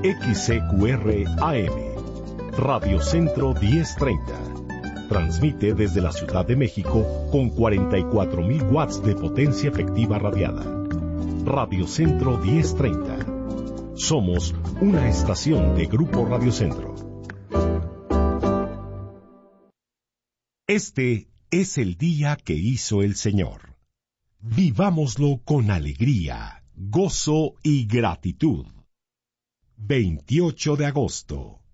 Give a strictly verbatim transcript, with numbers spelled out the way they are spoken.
X C Q R A M, Radio Centro diez treinta. Transmite desde la Ciudad de México con cuarenta y cuatro mil watts de potencia efectiva radiada. Radio Centro diez treinta. Somos una estación de Grupo Radio Centro. Este es el día que hizo el Señor. Vivámoslo con alegría, gozo y gratitud. veintiocho de agosto.